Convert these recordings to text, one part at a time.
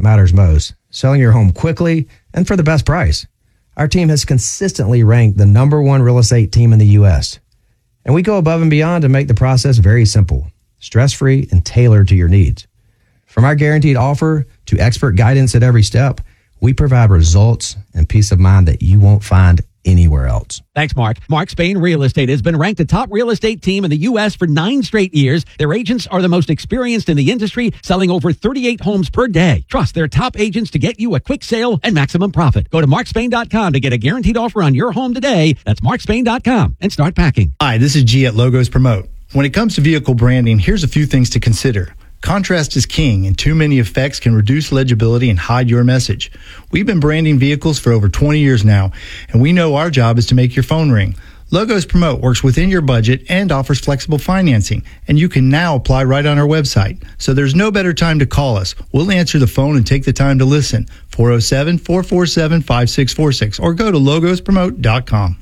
what matters most, selling your home quickly and for the best price. Our team has consistently ranked the #1 real estate team in the U.S., and we go above and beyond to make the process very simple, stress-free, and tailored to your needs. From our guaranteed offer to expert guidance at every step, we provide results and peace of mind that you won't find anywhere else. Thanks, Mark. Mark Spain Real Estate has been ranked the top real estate team in the U.S. for 9 straight years. Their agents are the most experienced in the industry, selling over 38 homes per day. Trust their top agents to get you a quick sale and maximum profit. Go to markspain.com to get a guaranteed offer on your home today. That's markspain.com and start packing. Hi, this is G at Logos Promote. When it comes to vehicle branding, here's a few things to consider. Contrast is king, and too many effects can reduce legibility and hide your message. We've been branding vehicles for over 20 years now, and we know our job is to make your phone ring. Logos Promote works within your budget and offers flexible financing, and you can now apply right on our website. So there's no better time to call us. We'll answer the phone and take the time to listen. 407-447-5646 or go to logospromote.com.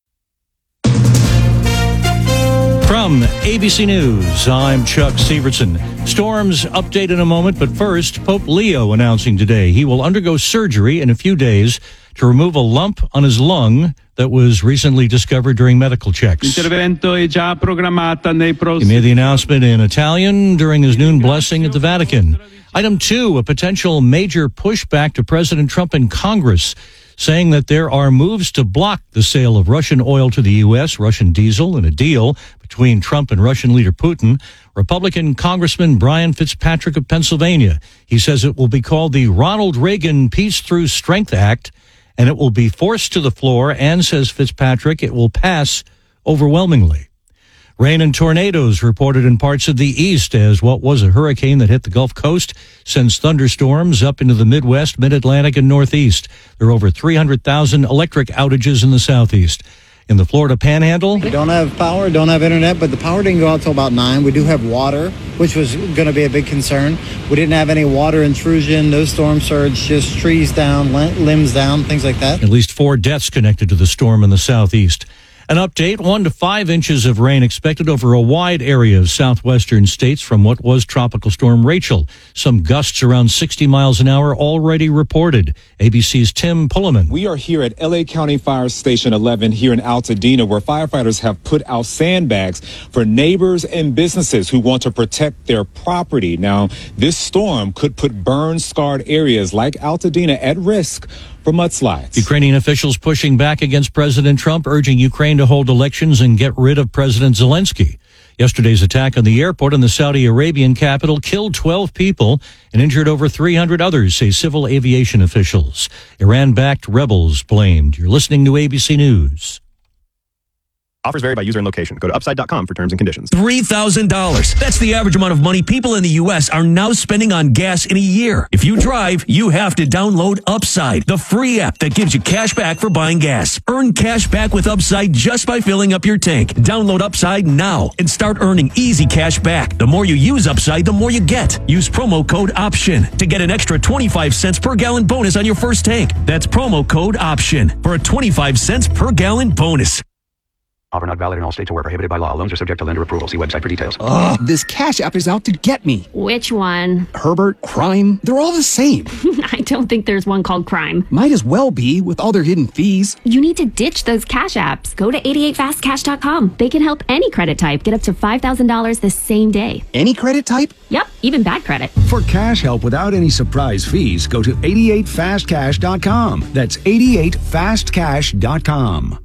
From ABC News, I'm Chuck Severson. Storms update in a moment, but first, Pope Leo announcing today he will undergo surgery in a few days to remove a lump on his lung that was recently discovered during medical checks. He made the announcement in Italian during his noon blessing at the Vatican. Item 2, a potential major pushback to President Trump in Congress, saying that there are moves to block the sale of Russian oil to the U.S., Russian diesel, in a deal between Trump and Russian leader Putin. Republican Congressman Brian Fitzpatrick of Pennsylvania, he says it will be called the Ronald Reagan Peace Through Strength Act, and it will be forced to the floor, and, says Fitzpatrick, it will pass overwhelmingly. Rain and tornadoes reported in parts of the east as what was a hurricane that hit the Gulf Coast sends thunderstorms up into the Midwest, Mid-Atlantic, and Northeast. There are over 300,000 electric outages in the Southeast. In the Florida Panhandle, we don't have power, don't have internet, but the power didn't go out till about 9. We do have water, which was going to be a big concern. We didn't have any water intrusion, no storm surge, just trees down, limbs down, things like that. At least 4 deaths connected to the storm in the Southeast. An update, 1 to 5 inches of rain expected over a wide area of southwestern states from what was Tropical Storm Rachel. Some gusts around 60 miles an hour already reported. ABC's Tim Pulliman. We are here at LA County Fire Station 11 here in Altadena, where firefighters have put out sandbags for neighbors and businesses who want to protect their property. Now, this storm could put burn-scarred areas like Altadena at risk for mudslides. Ukrainian officials pushing back against President Trump, urging Ukraine to hold elections and get rid of President Zelensky. Yesterday's attack on the airport in the Saudi Arabian capital killed 12 people and injured over 300 others, say civil aviation officials. Iran-backed rebels blamed. You're listening to ABC News. Offers vary by user and location. Go to upside.com for terms and conditions. $3,000. That's the average amount of money people in the U.S. are now spending on gas in a year. If you drive, you have to download Upside, the free app that gives you cash back for buying gas. Earn cash back with Upside just by filling up your tank. Download Upside now and start earning easy cash back. The more you use Upside, the more you get. Use promo code OPTION to get an extra 25 cents per gallon bonus on your first tank. That's promo code OPTION for a 25 cents per gallon bonus. Offer not valid in all states or where prohibited by law. Loans are subject to lender approval. See website for details. Ugh, this Cash App is out to get me. Which one? Herbert, Crime, they're all the same. I don't think there's one called Crime. Might as well be with all their hidden fees. You need to ditch those Cash Apps. Go to 88fastcash.com. They can help any credit type get up to $5,000 the same day. Any credit type? Yep, even bad credit. For cash help without any surprise fees, go to 88fastcash.com. That's 88fastcash.com.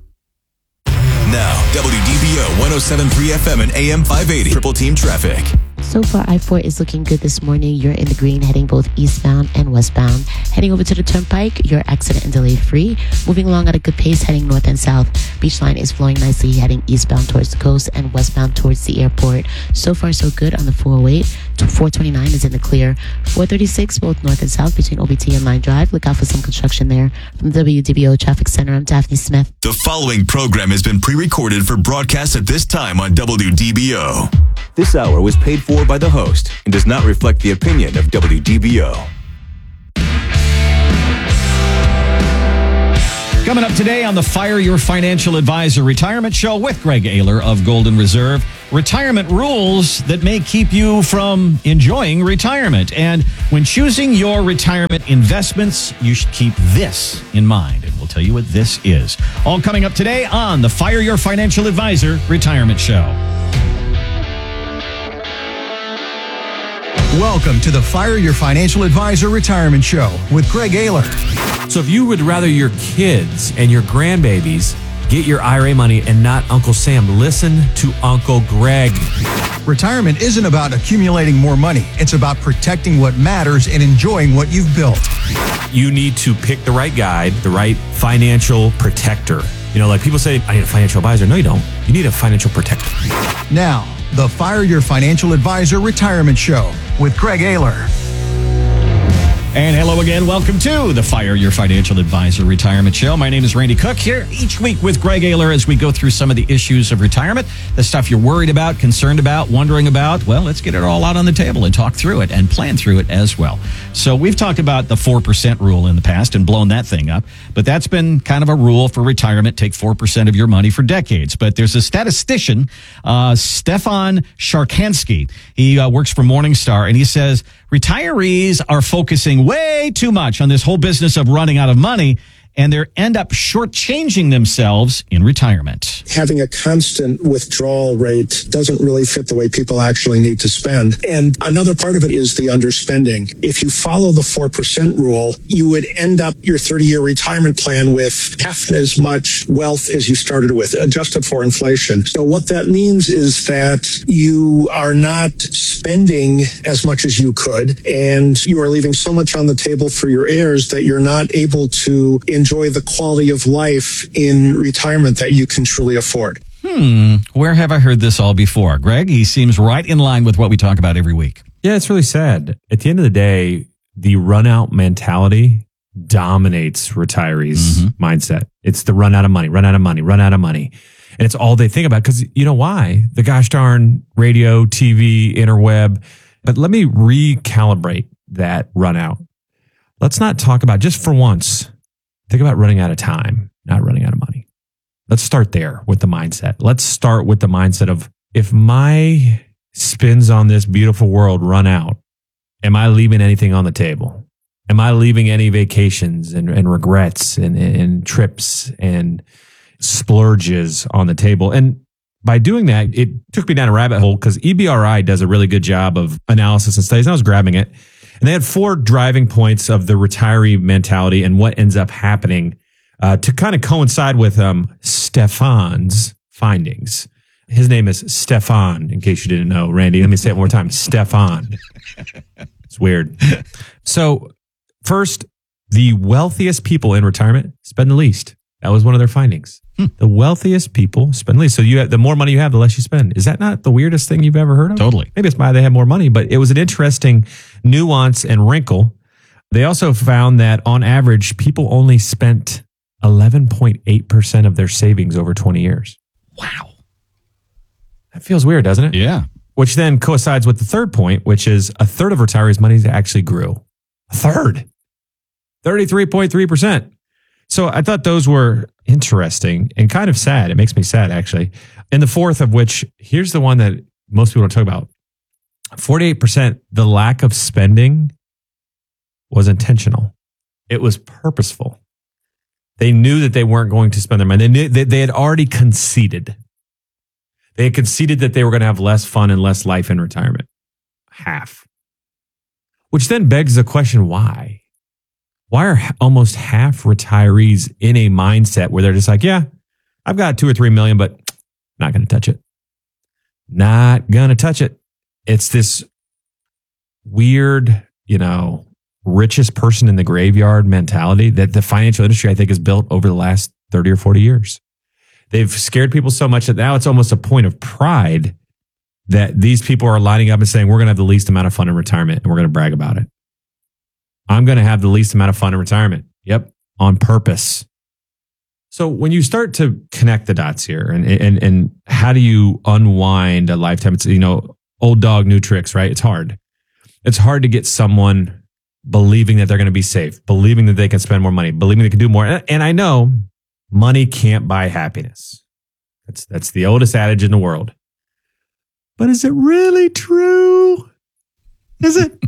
Now, WDBO 107.3 FM and AM 580. Triple Team Traffic. So far, I-4 is looking good this morning. You're in the green, heading both eastbound and westbound. Heading over to the Turnpike, you're accident and delay free. Moving along at a good pace, heading north and south. Beachline is flowing nicely, heading eastbound towards the coast and westbound towards the airport. So far, so good on the 408. 429 is in the clear. 436, both north and south between OBT and Line Drive. Look out for some construction there. From WDBO Traffic Center, I'm Daphne Smith. The following program has been pre-recorded for broadcast at this time on WDBO. This hour was paid for by the host and does not reflect the opinion of WDBO. Coming up today on the Fire Your Financial Advisor Retirement Show with Greg Ayler of Golden Reserve. retirement rules that may keep you from enjoying retirement. And when choosing your retirement investments, you should keep this in mind. And we'll tell you what this is. All coming up today on the Fire Your Financial Advisor Retirement Show. Welcome to the Fire Your Financial Advisor Retirement Show with Greg Ayler. So if you would rather your kids and your grandbabies get your IRA money and not Uncle Sam, listen to Uncle Greg. Retirement isn't about accumulating more money. It's about protecting what matters and enjoying what you've built. You need to pick the right guide, the right financial protector. You know, like people say, I need a financial advisor. No, you don't. You need a financial protector. Now, the Fire Your Financial Advisor Retirement Show with Greg Ayler. And hello again. Welcome to the Fire Your Financial Advisor Retirement Show. My name is Randy Cook, here each week with Greg Ayler as we go through some of the issues of retirement, the stuff you're worried about, concerned about, wondering about. Well, let's get it all out on the table and talk through it and plan through it as well. So we've talked about the 4% rule in the past and blown that thing up, but that's been kind of a rule for retirement. Take 4% of your money for decades. But there's a statistician, Stefan Sharkansky. He works for Morningstar, and he says retirees are focusing way too much on this whole business of running out of money, and they end up shortchanging themselves in retirement. Having a constant withdrawal rate doesn't really fit the way people actually need to spend. And another part of it is the underspending. If you follow the 4% rule, you would end up your 30-year retirement plan with half as much wealth as you started with, adjusted for inflation. So what that means is that you are not spending as much as you could, and you are leaving so much on the table for your heirs that you're not able to enjoy the quality of life in retirement that you can truly afford. Where have I heard this all before? Greg, he seems right in line with what we talk about every week. Yeah, it's really sad. At the end of the day, the run out mentality dominates retirees' mindset. It's the run out of money, run out of money, run out of money. And it's all they think about because you know why? The gosh darn radio, TV, interweb. But let me recalibrate that run out. Let's not talk about, just for once, think about running out of time, not running out of money. Let's start there with the mindset. Let's start with the mindset of, if my spins on this beautiful world run out, am I leaving anything on the table? Am I leaving any vacations and regrets and trips and splurges on the table? And by doing that, it took me down a rabbit hole because EBRI does a really good job of analysis and studies. And I was grabbing it. And they had 4 driving points of the retiree mentality and what ends up happening to kind of coincide with Stefan's findings. His name is Stefan, in case you didn't know, Randy. Let me say it one more time. Stefan. It's weird. So first, the wealthiest people in retirement spend the least. That was one of their findings. The wealthiest people spend the least. So the more money you have, the less you spend. Is that not the weirdest thing you've ever heard of? Totally. Maybe it's why they have more money, but it was an interesting nuance and wrinkle. They also found that on average, people only spent 11.8% of their savings over 20 years. Wow. That feels weird, doesn't it? Yeah. Which then coincides with the third point, which is a third of retirees' money actually grew. A third. 33.3%. So I thought those were interesting and kind of sad. It makes me sad, actually. And the fourth of which, here's the one that most people don't talk about. 48%, the lack of spending was intentional. It was purposeful. They knew that they weren't going to spend their money. They knew they had already conceded. They had conceded that they were going to have less fun and less life in retirement. Half. Which then begs the question, why? Why are almost half retirees in a mindset where they're just like, yeah, I've got 2 or 3 million, but not going to touch it. Not going to touch it. It's this weird, richest person in the graveyard mentality that the financial industry, I think, has built over the last 30 or 40 years. They've scared people so much that now it's almost a point of pride that these people are lining up and saying, we're going to have the least amount of fun in retirement and we're going to brag about it. I'm going to have the least amount of fun in retirement. Yep. On purpose. So when you start to connect the dots here and how do you unwind a lifetime? It's, old dog, new tricks, right? It's hard. It's hard to get someone believing that they're going to be safe, believing that they can spend more money, believing they can do more. And I know money can't buy happiness. That's the oldest adage in the world. But is it really true? Is it?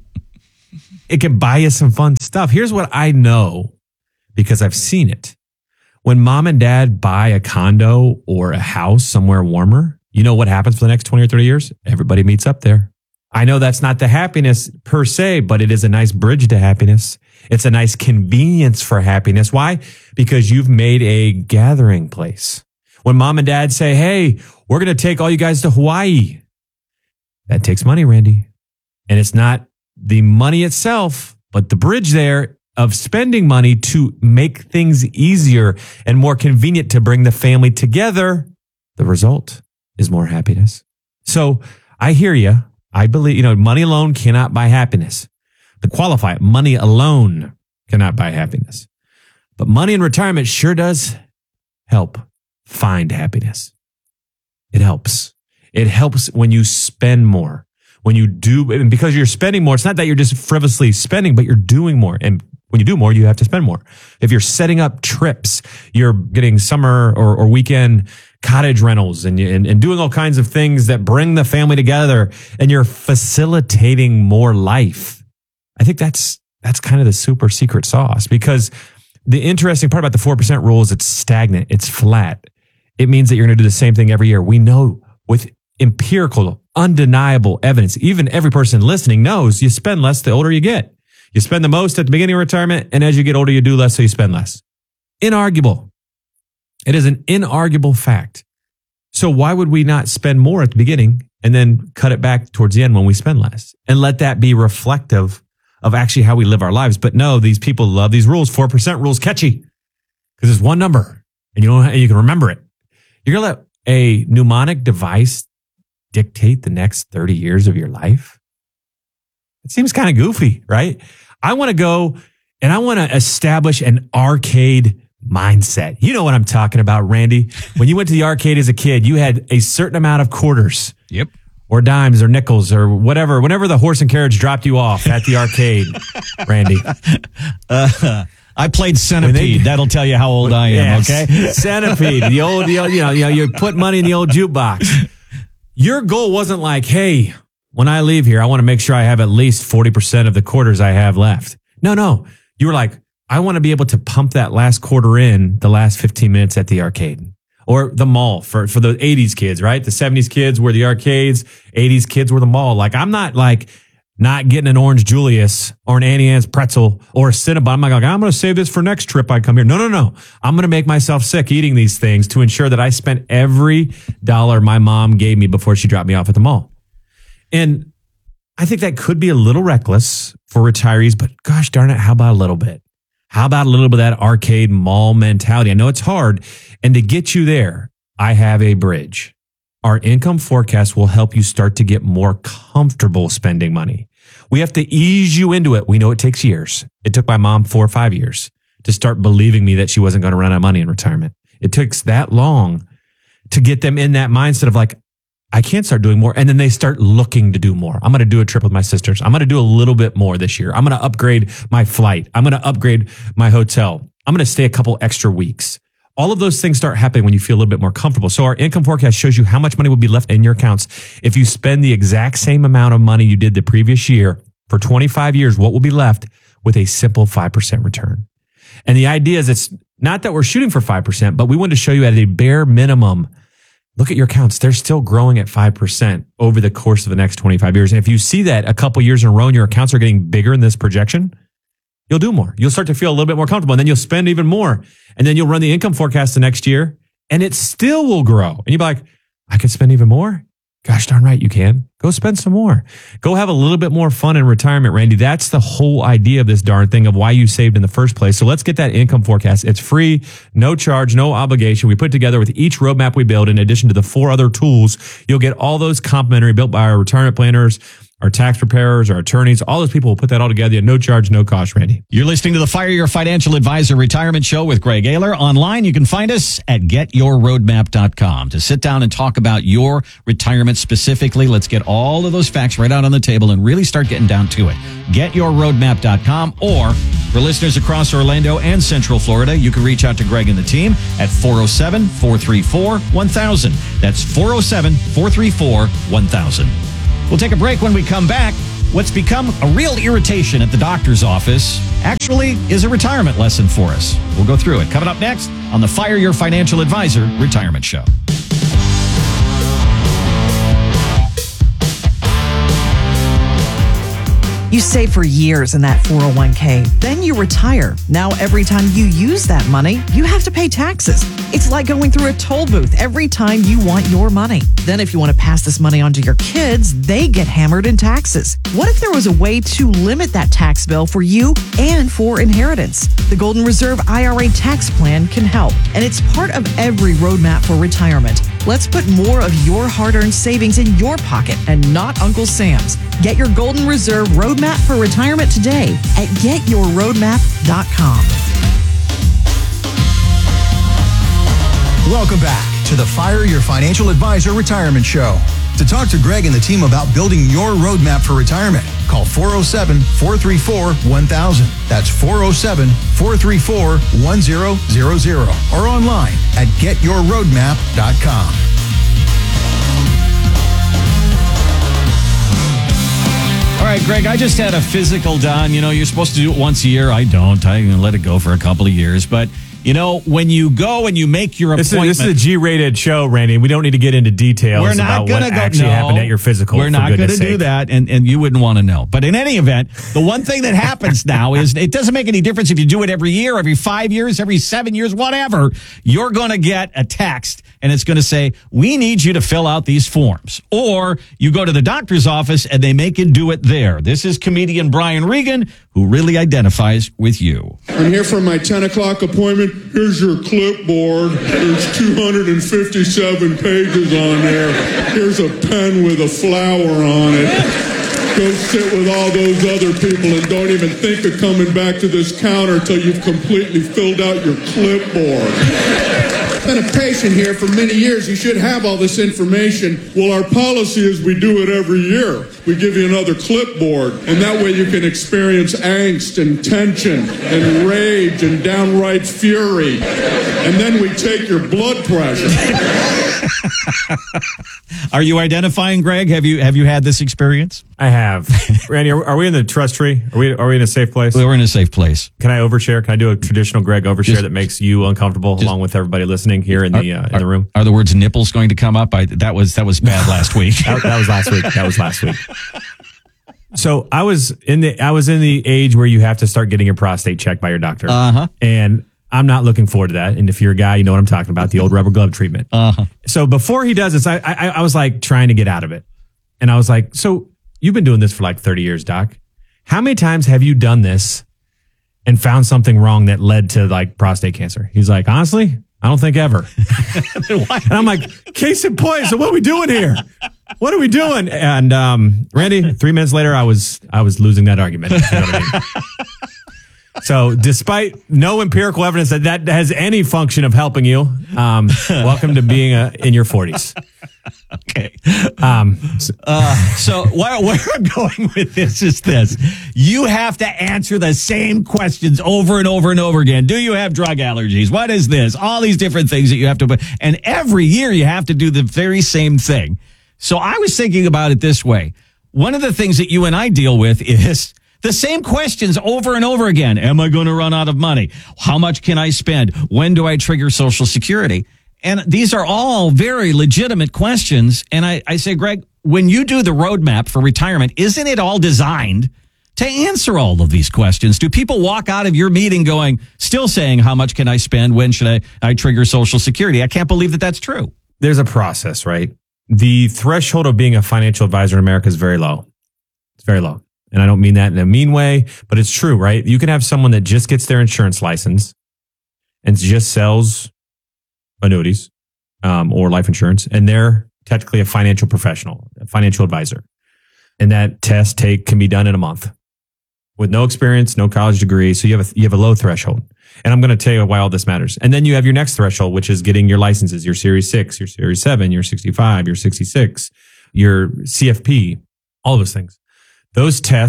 It can buy you some fun stuff. Here's what I know because I've seen it. When mom and dad buy a condo or a house somewhere warmer, you know what happens for the next 20 or 30 years? Everybody meets up there. I know that's not the happiness per se, but it is a nice bridge to happiness. It's a nice convenience for happiness. Why? Because you've made a gathering place. When mom and dad say, hey, we're going to take all you guys to Hawaii, that takes money, Randy. And it's not the money itself, but the bridge there of spending money to make things easier and more convenient to bring the family together. The result is more happiness. So I hear you. I believe, money alone cannot buy happiness. To qualify it, money alone cannot buy happiness. But money in retirement sure does help find happiness. It helps. It helps when you spend more. When you do, and because you're spending more, it's not that you're just frivolously spending, but you're doing more. And when you do more, you have to spend more. If you're setting up trips, you're getting summer or weekend cottage rentals and doing all kinds of things that bring the family together, and you're facilitating more life. I think that's kind of the super secret sauce, because the interesting part about the 4% rule is it's stagnant. It's flat. It means that you're going to do the same thing every year. We know with empirical, undeniable evidence, even every person listening knows you spend less the older you get. You spend the most at the beginning of retirement, and as you get older, you do less, so you spend less. Inarguable. It is an inarguable fact. So why would we not spend more at the beginning and then cut it back towards the end when we spend less, and let that be reflective of actually how we live our lives? But no, these people love these rules. 4% rules catchy because it's one number and you can remember it. You're going to let a mnemonic device dictate the next 30 years of your life? It seems kind of goofy, right? I want to go and I want to establish an arcade mindset. You know what I'm talking about, Randy. When you went to the arcade as a kid, you had a certain amount of quarters. Yep. Or dimes or nickels or whatever. Whenever the horse and carriage dropped you off at the arcade, Randy. I played Centipede. That'll tell you how old I am, yes. Okay? Centipede. The old, you put money in the old jukebox. Your goal wasn't like, hey, when I leave here, I want to make sure I have at least 40% of the quarters I have left. No. You were like, I want to be able to pump that last quarter in the last 15 minutes at the arcade. Or the mall for the 80s kids, right? The 70s kids were the arcades. 80s kids were the mall. Like, I'm not like not getting an Orange Julius or an Annie Ann's pretzel or a Cinnabon. I'm like, I'm going to save this for next trip I come here. No. I'm going to make myself sick eating these things to ensure that I spent every dollar my mom gave me before she dropped me off at the mall. And I think that could be a little reckless for retirees, but gosh darn it, how about a little bit? How about a little bit of that arcade mall mentality? I know it's hard. And to get you there, I have a bridge. Our income forecast will help you start to get more comfortable spending money. We have to ease you into it. We know it takes years. It took my mom 4 or 5 years to start believing me that she wasn't going to run out of money in retirement. It takes that long to get them in that mindset of like, I can't start doing more. And then they start looking to do more. I'm going to do a trip with my sisters. I'm going to do a little bit more this year. I'm going to upgrade my flight. I'm going to upgrade my hotel. I'm going to stay a couple extra weeks. All of those things start happening when you feel a little bit more comfortable. So our income forecast shows you how much money will be left in your accounts. If you spend the exact same amount of money you did the previous year for 25 years, what will be left with a simple 5% return? And the idea is it's not that we're shooting for 5%, but we want to show you at a bare minimum. Look at your accounts. They're still growing at 5% over the course of the next 25 years. And if you see that a couple years in a row and your accounts are getting bigger in this projection, you'll do more. You'll start to feel a little bit more comfortable, and then you'll spend even more. And then you'll run the income forecast the next year, and it still will grow. And you'll be like, I could spend even more? Gosh darn right you can. Go spend some more. Go have a little bit more fun in retirement, Randy. That's the whole idea of this darn thing, of why you saved in the first place. So let's get that income forecast. It's free, no charge, no obligation. We put together with each roadmap we build, in addition to the 4 other tools, you'll get all those complimentary, built by our retirement planners, our tax preparers, our attorneys. All those people will put that all together at no charge, no cost, Randy. You're listening to the Fire Your Financial Advisor Retirement Show with Greg Ayler. Online, you can find us at getyourroadmap.com to sit down and talk about your retirement specifically. Let's get all of those facts right out on the table and really start getting down to it. Getyourroadmap.com or For listeners across Orlando and Central Florida, you can reach out to Greg and the team at 407-434-1000. That's 407-434-1000. We'll take a break. When we come back. What's become a real irritation at the doctor's office actually is a retirement lesson for us. We'll go through it. Coming up next on the Fire Your Financial Advisor Retirement Show. You save for years in that 401k. Then you retire. Now, every time you use that money, you have to pay taxes. It's like going through a toll booth every time you want your money. Then if you want to pass this money on to your kids, they get hammered in taxes. What if there was a way to limit that tax bill for you and for inheritance? The Golden Reserve IRA tax plan can help, and it's part of every roadmap for retirement. Let's put more of your hard-earned savings in your pocket and not Uncle Sam's. Get your Golden Reserve Roadmap for Retirement today at getyourroadmap.com. Welcome back to the Fire Your Financial Advisor Retirement Show. To talk to Greg and the team about building your roadmap for retirement, call 407-434-1000. That's 407-434-1000 or online at getyourroadmap.com. All right, Greg, I just had a physical done. You know, you're supposed to do it once a year. I don't. I'm going to let it go for a couple of years. But, you know, when you go and you make your appointment. This is a G-rated show, Randy. We don't need to get into details about what actually happened at your physical. We're not going to do that, and you wouldn't want to know. But in any event, the one thing that happens now is it doesn't make any difference if you do it every year, every 5 years, every 7 years, whatever. You're going to get a text, and it's going to say, we need you to fill out these forms. Or you go to the doctor's office, and they make you do it there. This is comedian Brian Regan, who really identifies with you. I'm here for my 10 o'clock appointment. Here's your clipboard. There's 257 pages on there. Here's a pen with a flower on it. Go sit with all those other people and don't even think of coming back to this counter till you've completely filled out your clipboard. I've been a patient here for many years. You should have all this information. Well, our policy is we do it every year. We give you another clipboard, and that way you can experience angst and tension and rage and downright fury. And then we take your blood pressure. Are you identifying, Greg? Have you had this experience? I have. Randy, are we in the trust tree? Are we in a safe place? We're in a safe place. Can I overshare? Can I do a traditional Greg overshare that makes you uncomfortable along with everybody listening here in the room? Are the words nipples going to come up? That was bad last week. that was last week. That was last week. So I was in the age where you have to start getting your prostate checked by your doctor. And I'm not looking forward to that. And if you're a guy, you know what I'm talking about, the old rubber glove treatment. So before he does this, I was like trying to get out of it. And I was like, so you've been doing this for like 30 years, Doc. How many times have you done this and found something wrong that led to like prostate cancer? He's like, honestly, I don't think ever. And I'm like, case in point. So what are we doing here? What are we doing? And Randy, 3 minutes later, I was losing that argument. You know what I mean? So despite no empirical evidence that has any function of helping you, welcome to being in your 40s. Okay. So where I'm going with this is this. You have to answer the same questions over and over and over again. Do you have drug allergies? What is this? All these different things that you have to put. And every year you have to do the very same thing. So I was thinking about it this way. One of the things that you and I deal with is the same questions over and over again. Am I going to run out of money? How much can I spend? When do I trigger Social Security? And these are all very legitimate questions. And I say, Greg, when you do the roadmap for retirement, isn't it all designed to answer all of these questions? Do people walk out of your meeting still saying, how much can I spend? When should I trigger Social Security? I can't believe that that's true. There's a process, right? The threshold of being a financial advisor in America is very low. It's very low. And I don't mean that in a mean way, but it's true, right? You can have someone that just gets their insurance license and just sells annuities or life insurance, and they're technically a financial professional, a financial advisor. And that test can be done in a month with no experience, no college degree. So you have a low threshold. And I'm going to tell you why all this matters. And then you have your next threshold, which is getting your licenses, your Series 6, your Series 7, your 65, your 66, your CFP, all those things. Those tests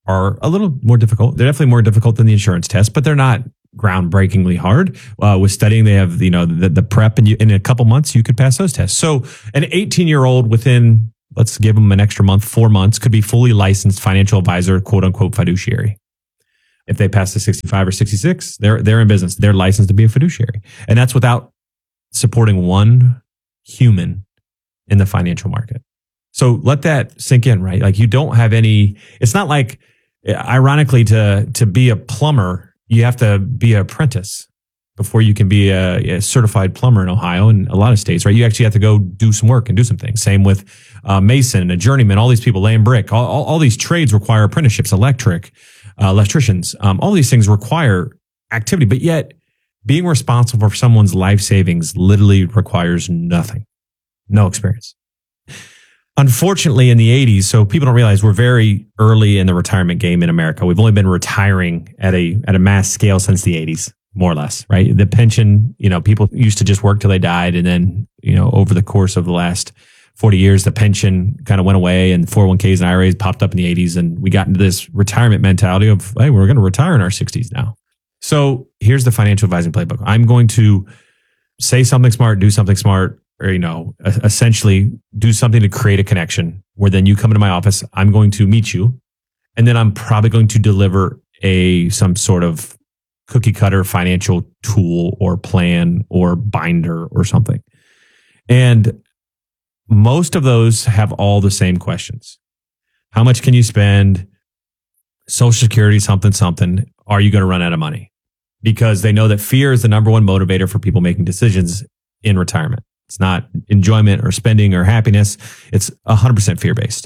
are a little more difficult. They're definitely more difficult than the insurance test, but they're not groundbreakingly hard. With studying, they have, the prep, and in a couple months, you could pass those tests. So an 18-year-old within, let's give them an extra month, 4 months, could be fully licensed financial advisor, quote unquote fiduciary. If they pass to 65 or 66, they're in business. They're licensed to be a fiduciary. And that's without supporting one human in the financial market. So let that sink in, right? Like, you don't have any, it's not like, ironically, to be a plumber, you have to be an apprentice before you can be a certified plumber in Ohio and a lot of states, right? You actually have to go do some work and do some things. Same with mason, a journeyman, all these people laying brick. All these trades require apprenticeships, electricians. All these things require activity, but yet being responsible for someone's life savings literally requires nothing, no experience. Unfortunately, in the 80s, so people don't realize we're very early in the retirement game in America. We've only been retiring at a mass scale since the 80s, more or less, right? The pension, people used to just work till they died. And then, over the course of the last 40 years, the pension kind of went away and 401ks and IRAs popped up in the 80s. And we got into this retirement mentality of, hey, we're going to retire in our 60s now. So here's the financial advising playbook. I'm going to say something smart, do something smart, or, essentially do something to create a connection where then you come into my office, I'm going to meet you, and then I'm probably going to deliver some sort of cookie cutter financial tool or plan or binder or something. And most of those have all the same questions. How much can you spend? Social Security, something. Are you going to run out of money? Because they know that fear is the number one motivator for people making decisions in retirement. It's not enjoyment or spending or happiness. It's 100% fear-based.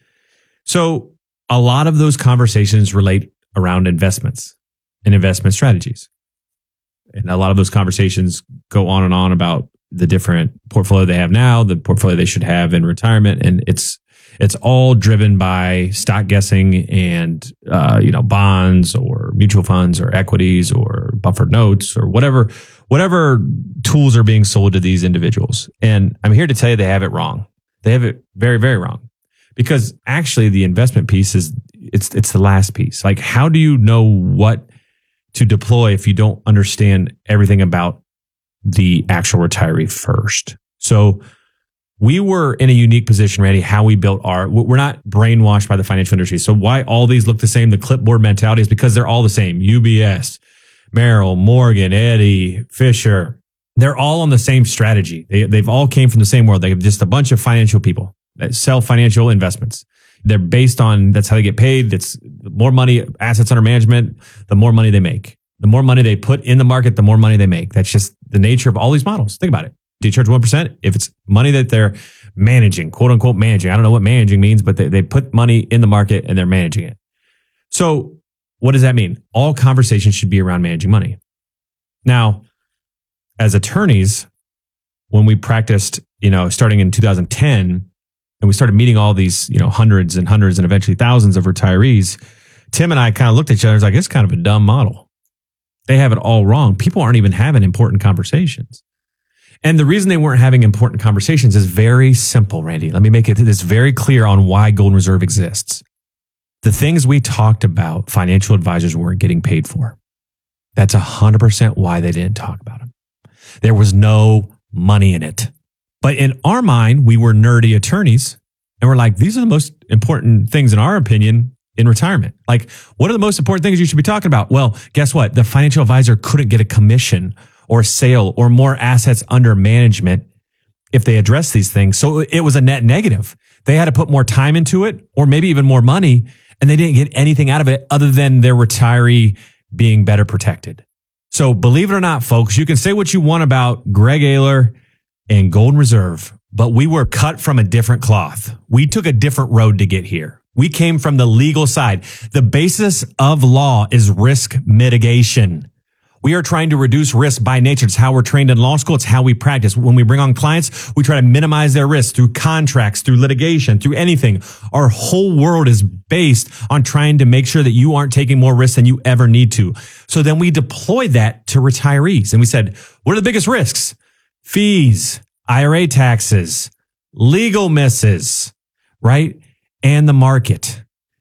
So a lot of those conversations relate around investments and investment strategies. And a lot of those conversations go on and on about the different portfolio they have now, the portfolio they should have in retirement. And it's all driven by stock guessing and, bonds or mutual funds or equities or buffered notes or whatever tools are being sold to these individuals. And I'm here to tell you they have it wrong. They have it very, very wrong, because actually the investment piece it's the last piece. Like, how do you know what to deploy if you don't understand everything about the actual retiree first? So we were in a unique position, Randy, how we built we're not brainwashed by the financial industry. So why all these look the same, the clipboard mentality, is because they're all the same. UBS, Merrill, Morgan, Eddie, Fisher, they're all on the same strategy. They've all came from the same world. They have just a bunch of financial people that sell financial investments. They're based on, that's how they get paid. It's more money, assets under management, the more money they make. The more money they put in the market, the more money they make. That's just the nature of all these models. Think about it. Do you charge 1%? If it's money that they're managing, quote unquote managing, I don't know what managing means, but they put money in the market and they're managing it. So what does that mean? All conversations should be around managing money. Now, as attorneys, when we practiced, starting in 2010, and we started meeting all these, hundreds and eventually thousands of retirees, Tim and I kind of looked at each other and was like, it's kind of a dumb model. They have it all wrong. People aren't even having important conversations. And the reason they weren't having important conversations is very simple, Randy. Let me make this very clear on why Golden Reserve exists. The things we talked about, financial advisors weren't getting paid for. That's 100% why they didn't talk about them. There was no money in it. But in our mind, we were nerdy attorneys, and we're like, these are the most important things, in our opinion, in retirement. Like, what are the most important things you should be talking about? Well, guess what? The financial advisor couldn't get a commission or sale or more assets under management if they address these things. So it was a net negative. They had to put more time into it, or maybe even more money, and they didn't get anything out of it other than their retiree being better protected. So believe it or not, folks, you can say what you want about Greg Ayler and Golden Reserve, but we were cut from a different cloth. We took a different road to get here. We came from the legal side. The basis of law is risk mitigation. We are trying to reduce risk by nature. It's how we're trained in law school. It's how we practice. When we bring on clients, we try to minimize their risk through contracts, through litigation, through anything. Our whole world is based on trying to make sure that you aren't taking more risks than you ever need to. So then we deployed that to retirees. And we said, what are the biggest risks? Fees, IRA taxes, legal misses, right? And the market.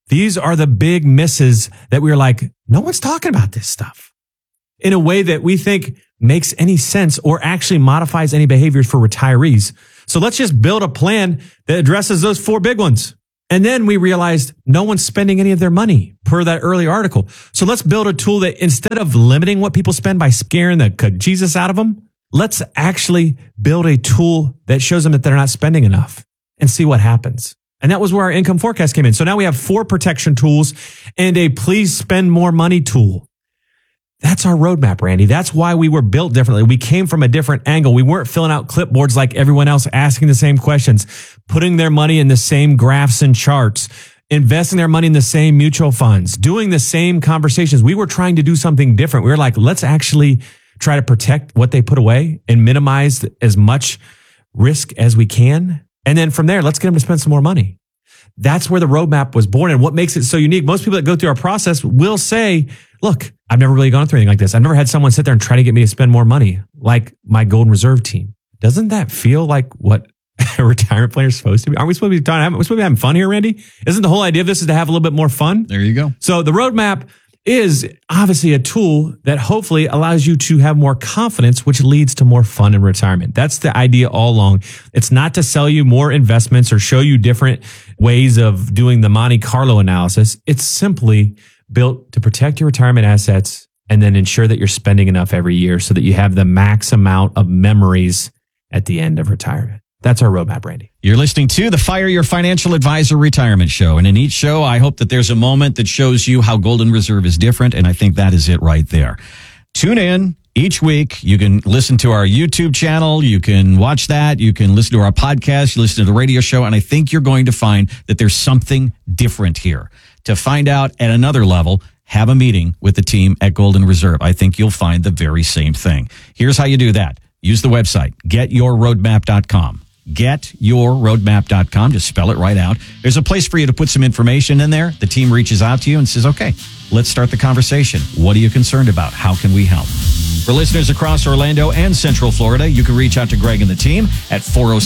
These are the big misses that we're like, no one's talking about this stuff in a way that we think makes any sense or actually modifies any behaviors for retirees. So let's just build a plan that addresses those 4 big ones. And then we realized no one's spending any of their money per that early article. So let's build a tool that instead of limiting what people spend by scaring the Jesus out of them, let's actually build a tool that shows them that they're not spending enough and see what happens. And that was where our income forecast came in. So now we have 4 protection tools and a please spend more money tool. That's our roadmap, Randy. That's why we were built differently. We came from a different angle. We weren't filling out clipboards like everyone else, asking the same questions, putting their money in the same graphs and charts, investing their money in the same mutual funds, doing the same conversations. We were trying to do something different. We were like, let's actually try to protect what they put away and minimize as much risk as we can. And then from there, let's get them to spend some more money. That's where the roadmap was born. And what makes it so unique, most people that go through our process will say, look, I've never really gone through anything like this. I've never had someone sit there and try to get me to spend more money like my Golden Reserve team. Doesn't that feel like what a retirement planner is supposed to be? Aren't we supposed to be talking? We're supposed to be having fun here, Randy? Isn't the whole idea of this is to have a little bit more fun? There you go. So the roadmap is obviously a tool that hopefully allows you to have more confidence, which leads to more fun in retirement. That's the idea all along. It's not to sell you more investments or show you different ways of doing the Monte Carlo analysis. It's simply built to protect your retirement assets and then ensure that you're spending enough every year so that you have the max amount of memories at the end of retirement. That's our roadmap, Randy. You're listening to the Fire Your Financial Advisor Retirement Show. And in each show, I hope that there's a moment that shows you how Golden Reserve is different. And I think that is it right there. Tune in each week. You can listen to our YouTube channel. You can watch that. You can listen to our podcast. You listen to the radio show. And I think you're going to find that there's something different here. To find out at another level, have a meeting with the team at Golden Reserve. I think you'll find the very same thing. Here's how you do that. Use the website, getyourroadmap.com. Getyourroadmap.com. Just spell it right out. There's a place for you to put some information in there. The team reaches out to you and says, okay, let's start the conversation. What are you concerned about? How can we help? For listeners across Orlando and Central Florida, you can reach out to Greg and the team at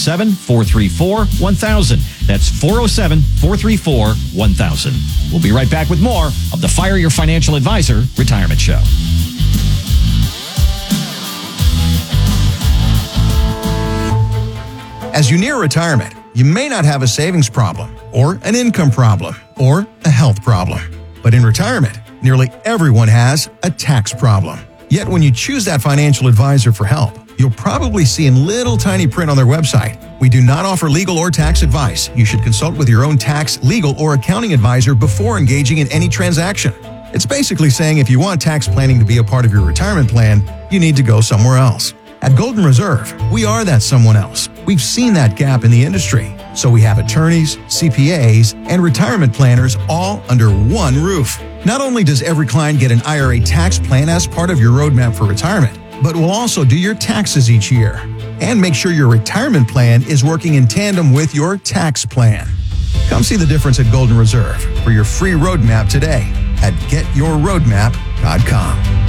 407-434-1000. That's 407-434-1000. We'll be right back with more of the Fire Your Financial Advisor Retirement Show. As you near retirement, you may not have a savings problem, or an income problem, or a health problem. But in retirement, nearly everyone has a tax problem. Yet when you choose that financial advisor for help, you'll probably see in little tiny print on their website, we do not offer legal or tax advice. You should consult with your own tax, legal, or accounting advisor before engaging in any transaction. It's basically saying if you want tax planning to be a part of your retirement plan, you need to go somewhere else. At Golden Reserve, we are that someone else. We've seen that gap in the industry. So we have attorneys, CPAs, and retirement planners all under one roof. Not only does every client get an IRA tax plan as part of your roadmap for retirement, but we'll also do your taxes each year and make sure your retirement plan is working in tandem with your tax plan. Come see the difference at Golden Reserve for your free roadmap today at getyourroadmap.com.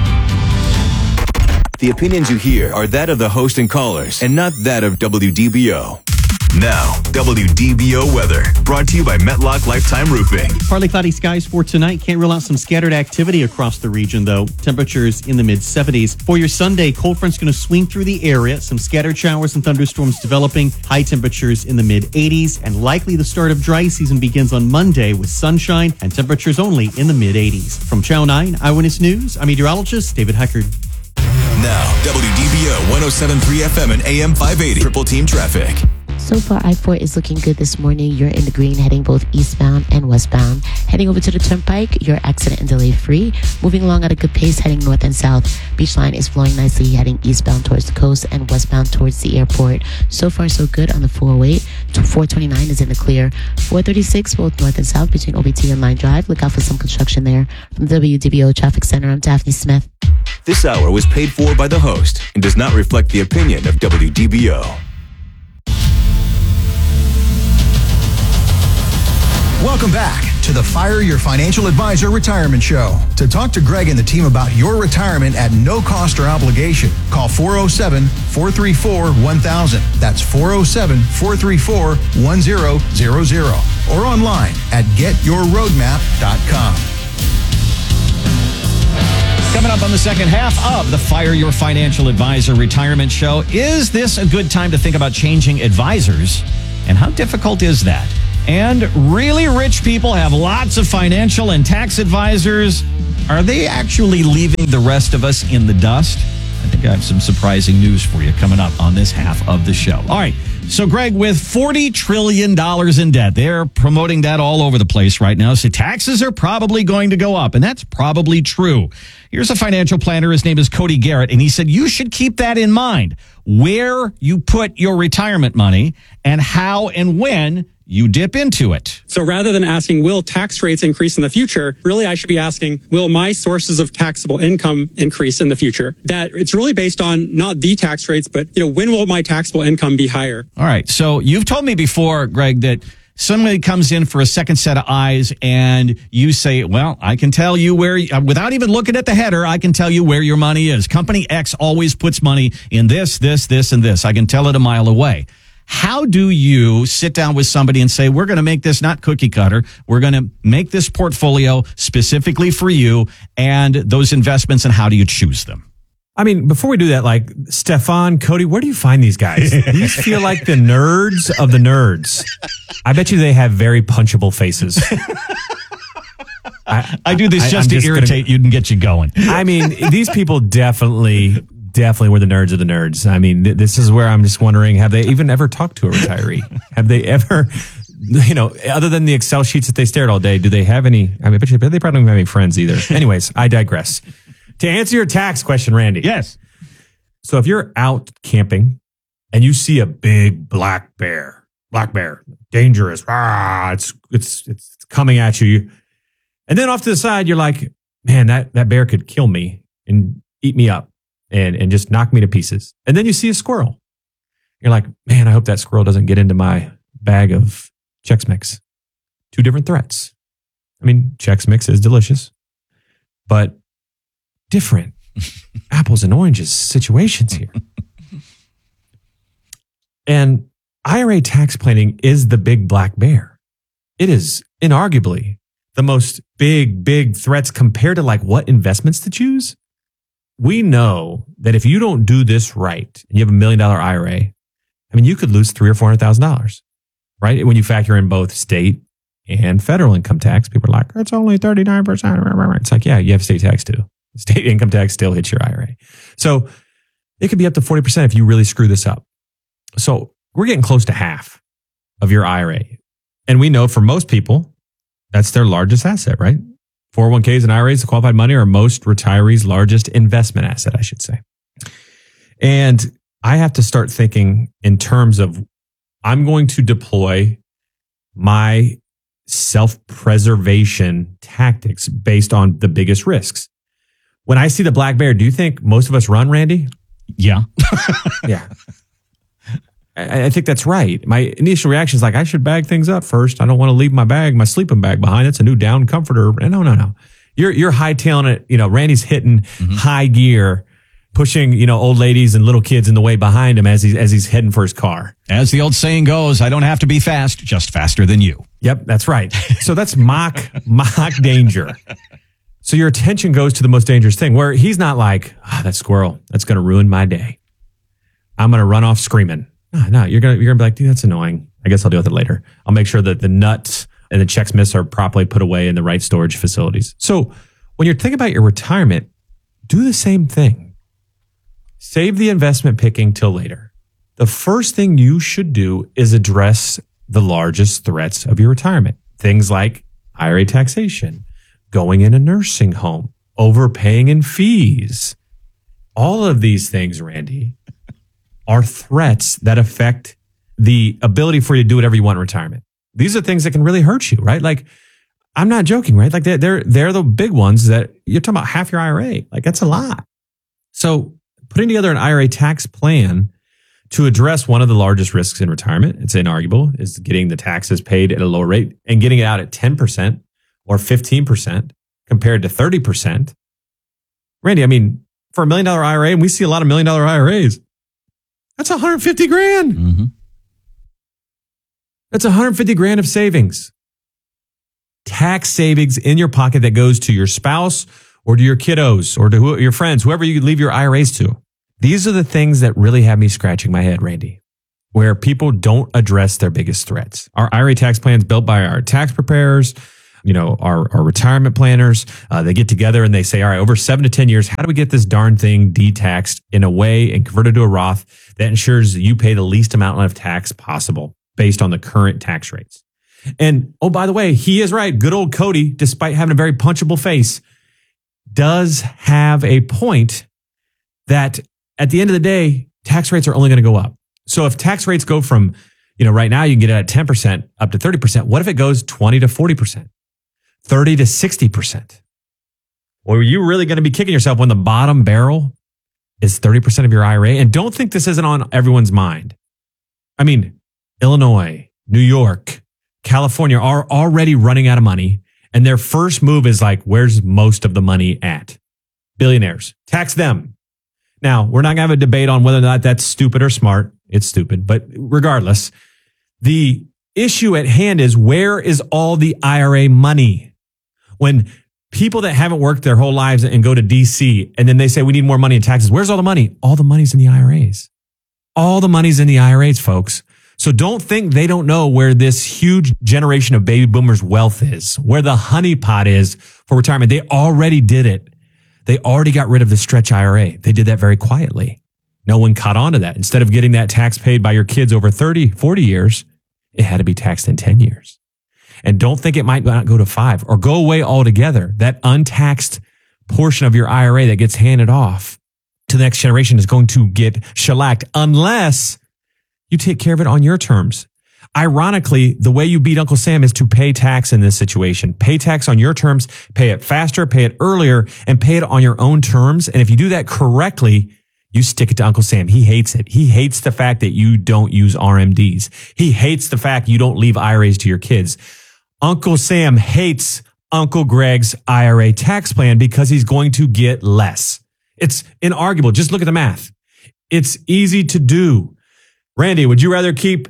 The opinions you hear are that of the host and callers and not that of WDBO. Now, WDBO weather, brought to you by Metlock Lifetime Roofing. Partly cloudy skies for tonight. Can't rule out some scattered activity across the region, though. Temperatures in the mid-70s. For your Sunday, cold front's going to swing through the area. Some scattered showers and thunderstorms developing. High temperatures in the mid-80s. And likely the start of dry season begins on Monday with sunshine and temperatures only in the mid-80s. From Channel 9 Eyewitness News, I'm meteorologist David Heckard. Now, WDBO 107.3 FM and AM 580. Triple Team Traffic. So far, I-4 is looking good this morning. You're in the green, heading both eastbound and westbound. Heading over to the Turnpike, you're accident and delay free. Moving along at a good pace, heading north and south. Beachline is flowing nicely, heading eastbound towards the coast and westbound towards the airport. So far, so good on the 408. 429 is in the clear. 436, both north and south between OBT and Line Drive. Look out for some construction there. From the WDBO Traffic Center, I'm Daphne Smith. This hour was paid for by the host and does not reflect the opinion of WDBO. Welcome back to the Fire Your Financial Advisor Retirement Show. To talk to Greg and the team about your retirement at no cost or obligation, call 407-434-1000. That's 407-434-1000. Or online at getyourroadmap.com. Coming up on the second half of the Fire Your Financial Advisor Retirement Show, is this a good time to think about changing advisors? And how difficult is that? And really rich people have lots of financial and tax advisors. Are they actually leaving the rest of us in the dust? I think I have some surprising news for you coming up on this half of the show. All right. So, Greg, with $40 trillion in debt, they're promoting that all over the place right now. So taxes are probably going to go up, and that's probably true. Here's a financial planner. His name is Cody Garrett, and he said you should keep that in mind, where you put your retirement money and how and when you dip into it. So rather than asking, will tax rates increase in the future? Really, I should be asking, will my sources of taxable income increase in the future? That it's really based on not the tax rates, but, when will my taxable income be higher? All right. So you've told me before, Greg, that somebody comes in for a second set of eyes and you say, well, I can tell you where, without even looking at the header, I can tell you where your money is. Company X always puts money in this, this, this, and this. I can tell it a mile away. How do you sit down with somebody and say, we're going to make this not cookie cutter. We're going to make this portfolio specifically for you and those investments, and how do you choose them? I mean, before we do that, like Stefan, Cody, where do you find these guys? These feel like the nerds of the nerds. I bet you they have very punchable faces. I do this just to irritate you and get you going. I mean, these people definitely were the nerds of the nerds. I mean, this is where I'm just wondering, have they even ever talked to a retiree? Have they ever, other than the Excel sheets that they stare at all day, do they have any? I mean, but they probably don't have any friends either. Anyways, I digress. To answer your tax question, Randy. Yes. So if you're out camping and you see a big black bear, dangerous, it's coming at you. And then off to the side, you're like, man, that bear could kill me and eat me up and just knock me to pieces. And then you see a squirrel. You're like, man, I hope that squirrel doesn't get into my bag of Chex Mix. Two different threats. I mean, Chex Mix is delicious, but different apples and oranges situations here. And IRA tax planning is the big black bear. It is inarguably the most big threats compared to like what investments to choose. We know that if you don't do this right and you have $1 million IRA, I mean, you could lose $300,000 or $400,000, right? When you factor in both state and federal income tax, people are like, it's only 39%. It's like, yeah, you have state tax too. State income tax still hits your IRA. So it could be up to 40% if you really screw this up. So we're getting close to half of your IRA. And we know for most people, that's their largest asset, right? 401ks and IRAs, the qualified money, are most retirees' largest investment asset, I should say. And I have to start thinking in terms of, I'm going to deploy my self-preservation tactics based on the biggest risks. When I see the black bear, do you think most of us run, Randy? Yeah. Yeah. I think that's right. My initial reaction is like, I should bag things up first. I don't want to leave my sleeping bag behind. It's a new down comforter. No. You're hightailing it. Randy's hitting high gear, pushing, old ladies and little kids in the way behind him as he's heading for his car. As the old saying goes, I don't have to be fast, just faster than you. Yep, that's right. So that's mock danger. So your attention goes to the most dangerous thing, where he's not like, that squirrel, that's going to ruin my day. I'm going to run off screaming. No, you're going to be like, dude, that's annoying. I guess I'll deal with it later. I'll make sure that the nuts and the Chex Mix are properly put away in the right storage facilities. So when you're thinking about your retirement, do the same thing. Save the investment picking till later. The first thing you should do is address the largest threats of your retirement. Things like IRA taxation, going in a nursing home, overpaying in fees. All of these things, Randy, are threats that affect the ability for you to do whatever you want in retirement. These are things that can really hurt you, right? Like, I'm not joking, right? Like they're the big ones that you're talking about half your IRA. Like, that's a lot. So putting together an IRA tax plan to address one of the largest risks in retirement, it's inarguable, is getting the taxes paid at a lower rate and getting it out at 10%. or 15% compared to 30%. Randy, I mean, for $1 million IRA, and we see a lot of $1 million IRAs, that's 150 grand. Mm-hmm. That's 150 grand of savings. Tax savings in your pocket that goes to your spouse or to your kiddos or to your friends, whoever you leave your IRAs to. These are the things that really have me scratching my head, Randy, where people don't address their biggest threats. Our IRA tax plans built by our tax preparers, our retirement planners, they get together and they say, all right, over 7 to 10 years, how do we get this darn thing de-taxed in a way and converted to a Roth that ensures that you pay the least amount of tax possible based on the current tax rates? And, oh, by the way, he is right. Good old Cody, despite having a very punchable face, does have a point that at the end of the day, tax rates are only going to go up. So if tax rates go from, right now you can get it at 10% up to 30%. What if it goes 20 to 40%, 30 to 60%? Well, are you really going to be kicking yourself when the bottom barrel is 30% of your IRA? And don't think this isn't on everyone's mind. I mean, Illinois, New York, California are already running out of money. And their first move is like, where's most of the money at? Billionaires. Tax them. Now, we're not going to have a debate on whether or not that's stupid or smart. It's stupid. But regardless, the issue at hand is, where is all the IRA money? When people that haven't worked their whole lives and go to DC and then they say, we need more money in taxes. Where's all the money? All the money's in the IRAs. All the money's in the IRAs, folks. So don't think they don't know where this huge generation of baby boomers' wealth is, where the honeypot is for retirement. They already did it. They already got rid of the stretch IRA. They did that very quietly. No one caught on to that. Instead of getting that tax paid by your kids over 30, 40 years, it had to be taxed in 10 years. And don't think it might not go to 5 or go away altogether. That untaxed portion of your IRA that gets handed off to the next generation is going to get shellacked unless you take care of it on your terms. Ironically, the way you beat Uncle Sam is to pay tax in this situation. Pay tax on your terms, pay it faster, pay it earlier, and pay it on your own terms. And if you do that correctly, you stick it to Uncle Sam. He hates it. He hates the fact that you don't use RMDs. He hates the fact you don't leave IRAs to your kids. Uncle Sam hates Uncle Greg's IRA tax plan because he's going to get less. It's inarguable. Just look at the math. It's easy to do. Randy, would you rather keep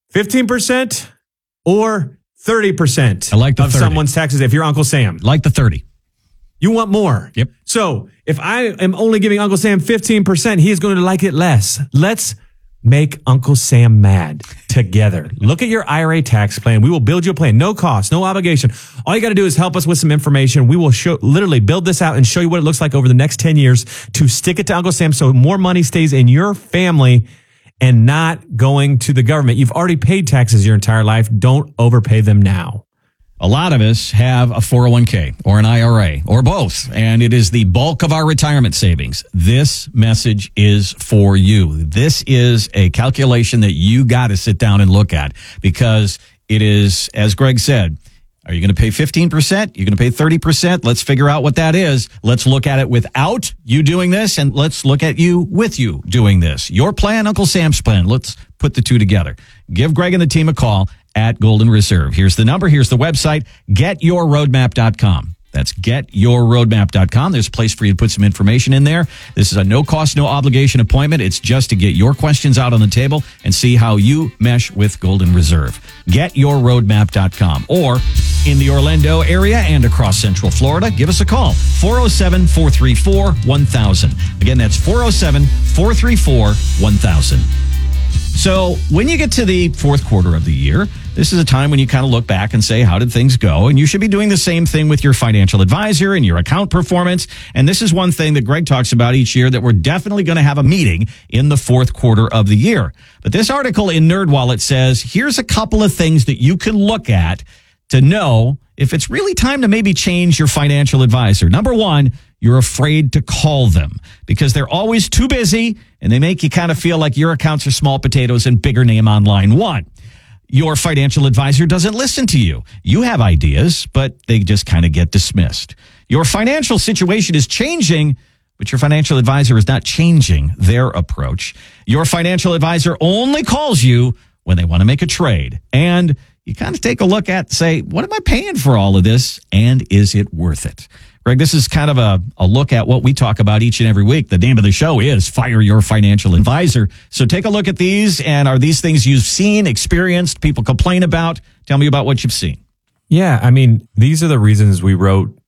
15% or 30% I like the of 30. someone's taxes if you're Uncle Sam? Like the 30. You want more. Yep. So if I am only giving Uncle Sam 15%, he is going to like it less. Let's make Uncle Sam mad together. Look at your IRA tax plan. We will build you a plan. No cost, no obligation. All you got to do is help us with some information. We will literally build this out and show you what it looks like over the next 10 years to stick it to Uncle Sam so more money stays in your family and not going to the government. You've already paid taxes your entire life. Don't overpay them now. A lot of us have a 401k or an IRA or both, and it is the bulk of our retirement savings. This message is for you. This is a calculation that you got to sit down and look at because it is, as Greg said, are you going to pay 15%? You're going to pay 30%? Let's figure out what that is. Let's look at it without you doing this, and let's look at you with you doing this. Your plan, Uncle Sam's plan. Let's put the two together. Give Greg and the team a call at Golden Reserve. Here's the number. Here's the website, getyourroadmap.com. That's getyourroadmap.com. There's a place for you to put some information in there. This is a no cost, no obligation appointment. It's just to get your questions out on the table and see how you mesh with Golden Reserve. Getyourroadmap.com. Or in the Orlando area and across Central Florida, give us a call. 407-434-1000. Again, that's 407-434-1000. So when you get to the fourth quarter of the year, this is a time when you kind of look back and say, how did things go? And you should be doing the same thing with your financial advisor and your account performance. And this is one thing that Greg talks about each year, that we're definitely going to have a meeting in the fourth quarter of the year. But this article in NerdWallet says, here's a couple of things that you can look at to know if it's really time to maybe change your financial advisor. Number one, you're afraid to call them because they're always too busy and they make you kind of feel like your accounts are small potatoes and bigger name on line one. Your financial advisor doesn't listen to you. You have ideas, but they just kind of get dismissed. Your financial situation is changing, but your financial advisor is not changing their approach. Your financial advisor only calls you when they want to make a trade. And you kind of take a look at, say, what am I paying for all of this, and is it worth it? Greg, this is kind of a look at what we talk about each and every week. The name of the show is Fire Your Financial Advisor. So take a look at these, and are these things you've seen, experienced, people complain about? Tell me about what you've seen. Yeah, I mean, these are the reasons I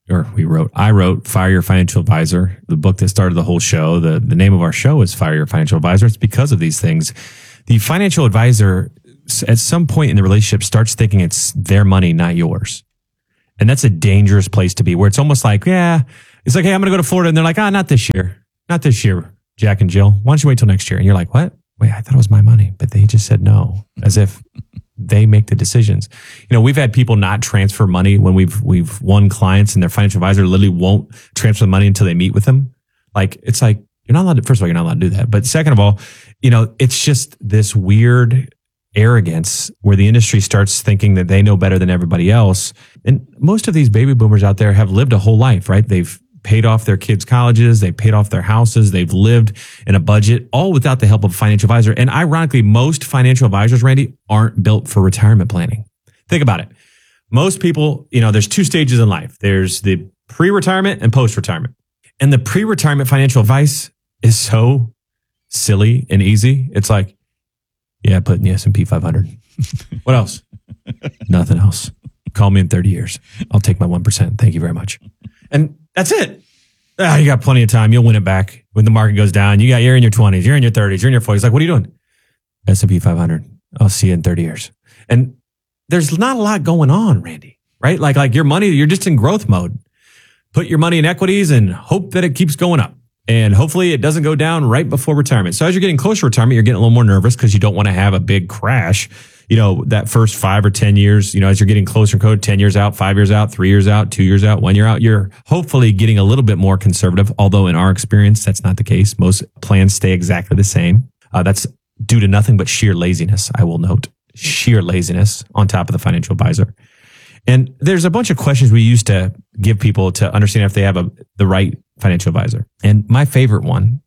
wrote Fire Your Financial Advisor, the book that started the whole show. The name of our show is Fire Your Financial Advisor. It's because of these things. The financial advisor, at some point in the relationship, starts thinking it's their money, not yours. And that's a dangerous place to be, where it's almost like, it's like, hey, I'm going to go to Florida. And they're like, not this year. Not this year, Jack and Jill. Why don't you wait till next year? And you're like, what? Wait, I thought it was my money. But they just said no, as if they make the decisions. You know, we've had people not transfer money when we've won clients, and their financial advisor literally won't transfer the money until they meet with them. Like, it's like, you're not allowed to, first of all, you're not allowed to do that. But second of all, you know, it's just this weird arrogance where the industry starts thinking that they know better than everybody else. And most of these baby boomers out there have lived a whole life, right? They've paid off their kids' colleges, they've paid off their houses, they've lived in a budget, all without the help of a financial advisor. And ironically, most financial advisors, Randy, aren't built for retirement planning. Think about it. Most people, you know, there's two stages in life. There's the pre-retirement and post-retirement. And the pre-retirement financial advice is so silly and easy. It's like, yeah, put in the S&P 500. What else? Nothing else. Call me in 30 years. I'll take my 1%. Thank you very much. And that's it. You got plenty of time. You'll win it back when the market goes down. You're in your 20s. You're in your 30s. You're in your 40s. Like, what are you doing? S&P 500. I'll see you in 30 years. And there's not a lot going on, Randy, right? Like your money, you're just in growth mode. Put your money in equities and hope that it keeps going up. And hopefully it doesn't go down right before retirement. So as you're getting closer to retirement, you're getting a little more nervous because you don't want to have a big crash. You know, that first 5 or 10 years, you know, as you're getting closer and closer, 10 years out, 5 years out, 3 years out, 2 years out, 1 year out, you're hopefully getting a little bit more conservative. Although in our experience, that's not the case. Most plans stay exactly the same. That's due to nothing but sheer laziness, I will note. Sheer laziness on top of the financial advisor. And there's a bunch of questions we used to give people to understand if they have the right financial advisor. And my favorite one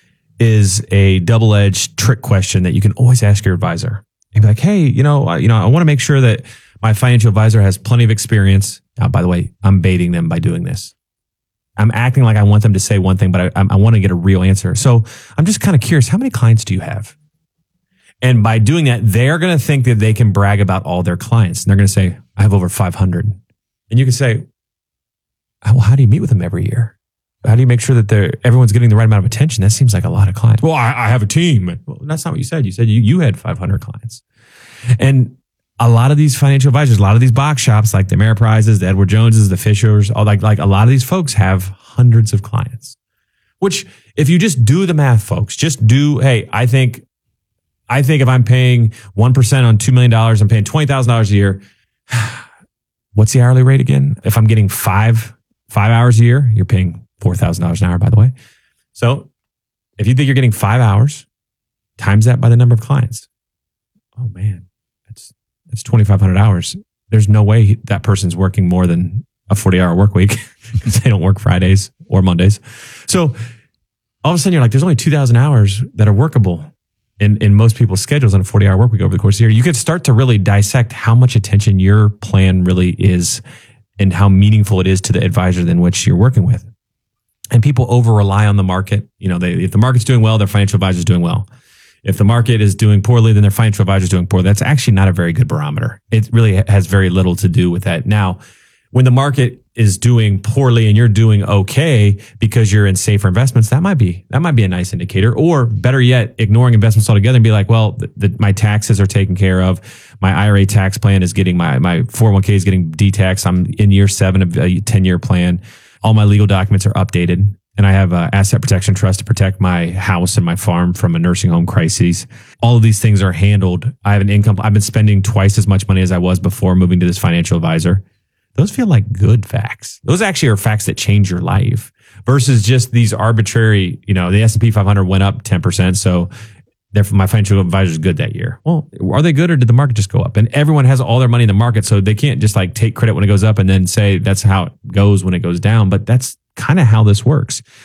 is a double-edged trick question that you can always ask your advisor. You'd be like, hey, I want to make sure that my financial advisor has plenty of experience. Now, by the way, I'm baiting them by doing this. I'm acting like I want them to say one thing, but I want to get a real answer. So I'm just kind of curious, how many clients do you have? And by doing that, they're going to think that they can brag about all their clients. And they're going to say, I have over 500. And you can say, well, how do you meet with them every year? How do you make sure that everyone's getting the right amount of attention? That seems like a lot of clients. Well, I have a team. Well, that's not what you said. You said you had 500 clients. And a lot of these financial advisors, a lot of these box shops, like the Ameriprises, the Edward Joneses, the Fishers, all like a lot of these folks have hundreds of clients. Which, if you just do the math, folks, hey, I think if I'm paying 1% on $2 million, I'm paying $20,000 a year. What's the hourly rate again? If I'm getting five hours a year, you're paying $4,000 an hour, by the way. So if you think you're getting 5 hours, times that by the number of clients. Oh man, that's 2,500 hours. There's no way that person's working more than a 40-hour work week because they don't work Fridays or Mondays. So all of a sudden you're like, there's only 2,000 hours that are workable in most people's schedules on a 40-hour work week over the course of the year. You could start to really dissect how much attention your plan really is and how meaningful it is to the advisor in which you're working with. And people over rely on the market. If the market's doing well, their financial advisor is doing well. If the market is doing poorly, then their financial advisor is doing poorly. That's actually not a very good barometer. It really has very little to do with that. Now, when the market is doing poorly and you're doing okay because you're in safer investments, that might be a nice indicator. Or better yet, ignoring investments altogether and be like, well, my taxes are taken care of. My IRA tax plan is getting my 401k is getting de-taxed. I'm in year 7 of a 10-year plan. All my legal documents are updated. And I have an asset protection trust to protect my house and my farm from a nursing home crisis. All of these things are handled. I have an income. I've been spending twice as much money as I was before moving to this financial advisor. Those feel like good facts. Those actually are facts that change your life versus just these arbitrary, the S&P 500 went up 10%. So therefore my financial advisor is good that year. Well, are they good or did the market just go up? And everyone has all their money in the market. So they can't just like take credit when it goes up and then say that's how it goes when it goes down. But that's kind of how this works.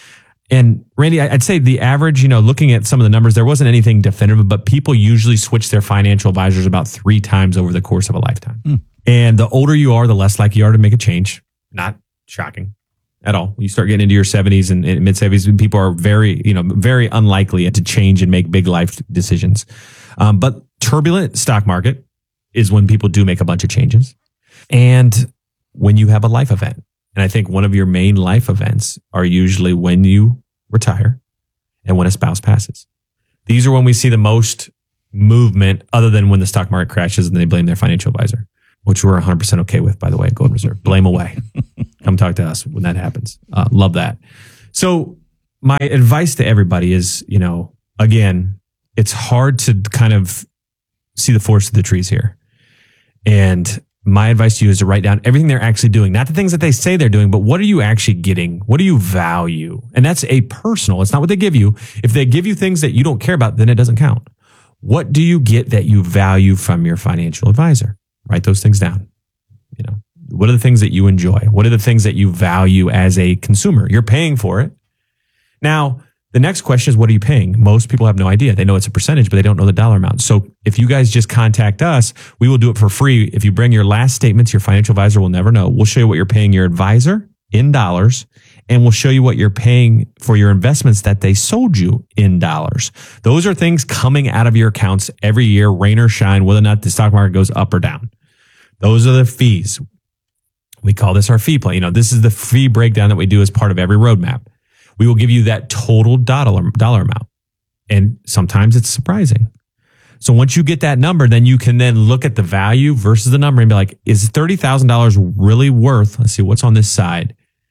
And Randy, I'd say the average, looking at some of the numbers, there wasn't anything definitive, but people usually switch their financial advisors about 3 times over the course of a lifetime. And the older you are, the less likely you are to make a change. Not shocking at all. You start getting into your 70s and mid 70s, people are very unlikely to change and make big life decisions. But turbulent stock market is when people do make a bunch of changes. And when you have a life event. And I think one of your main life events are usually when you retire and when a spouse passes. These are when we see the most movement, other than when the stock market crashes and they blame their financial advisor, which we're 100% okay with, by the way, at Golden Reserve. Blame away. Come talk to us when that happens. Love that. So my advice to everybody is, again, it's hard to kind of see the forest of the trees here. And my advice to you is to write down everything they're actually doing, not the things that they say they're doing, but what are you actually getting? What do you value? And that's a personal, it's not what they give you. If they give you things that you don't care about, then it doesn't count. What do you get that you value from your financial advisor? Write those things down. What are the things that you enjoy? What are the things that you value as a consumer? You're paying for it. Now, the next question is, what are you paying? Most people have no idea. They know it's a percentage, but they don't know the dollar amount. So if you guys just contact us, we will do it for free. If you bring your last statements, your financial advisor will never know. We'll show you what you're paying your advisor in dollars, and we'll show you what you're paying for your investments that they sold you in dollars. Those are things coming out of your accounts every year, rain or shine, whether or not the stock market goes up or down. Those are the fees. We call this our fee plan. This is the fee breakdown that we do as part of every roadmap. We will give you that total dollar amount. And sometimes it's surprising. So once you get that number, then you can then look at the value versus the number and be like, is $30,000 really worth? Let's see what's on this side.